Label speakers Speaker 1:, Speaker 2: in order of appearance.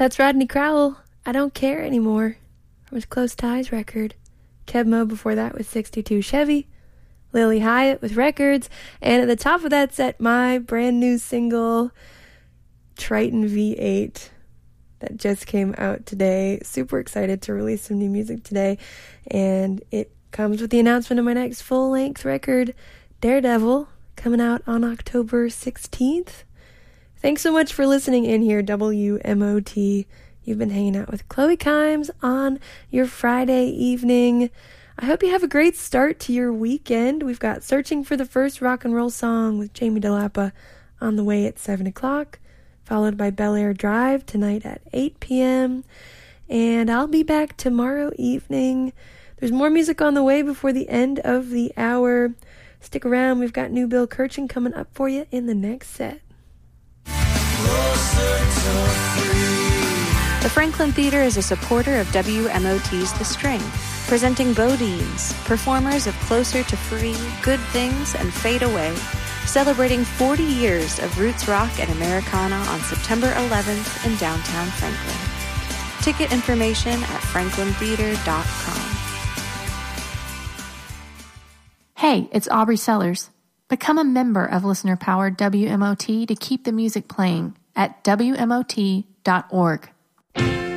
Speaker 1: That's Rodney Crowell, I Don't Care Anymore, from his Close Ties record. Kev Mo before that with 62 Chevy. Lily Hyatt with Records. And at the top of that set, my brand new single, Triton V8, that just came out today. Super excited to release some new music today. And it comes with the announcement of my next full-length record, Daredevil, coming out on October 16th. Thanks so much for listening in here, WMOT. You've been hanging out with Chloe Kimes on your Friday evening. I hope you have a great start to your weekend. We've got Searching for the First Rock and Roll Song with Jamie DeLappa on the way at 7 o'clock, followed by Bel Air Drive tonight at 8 p.m. And I'll be back tomorrow evening. There's more music on the way before the end of the hour. Stick around. We've got new Bill Kirchen coming up for you in the next set.
Speaker 2: The Franklin Theater is a supporter of WMOT's The String, presenting Bodines, performers of Closer to Free, Good Things, and Fade Away, celebrating 40 years of roots rock and Americana on September 11th in downtown Franklin. Ticket information at franklintheater.com.
Speaker 3: Hey, it's Aubrey Sellers. Become a member of listener-powered WMOT to keep the music playing at WMOT.org.